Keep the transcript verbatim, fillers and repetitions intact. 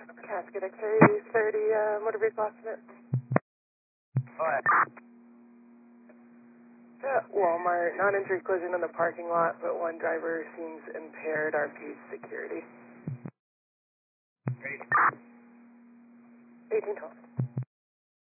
Casket X-ray thirty, uh, motor vehicle accident. Alright. Uh, Walmart, non-injury collision in the parking lot, but one driver seems impaired. R P security. Ready? eighteen twelve.